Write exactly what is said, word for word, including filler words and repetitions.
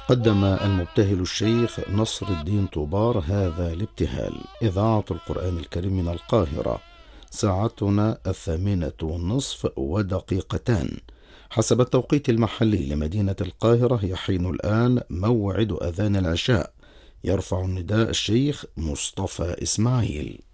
قدم المبتهل الشيخ نصر الدين طوبار هذا الابتهال. إذاعة القرآن الكريم من القاهرة، ساعتنا الثامنة والنصف ودقيقتان حسب التوقيت المحلي لمدينة القاهرة. يحين الآن موعد أذان العشاء. يرفع النداء الشيخ مصطفى إسماعيل.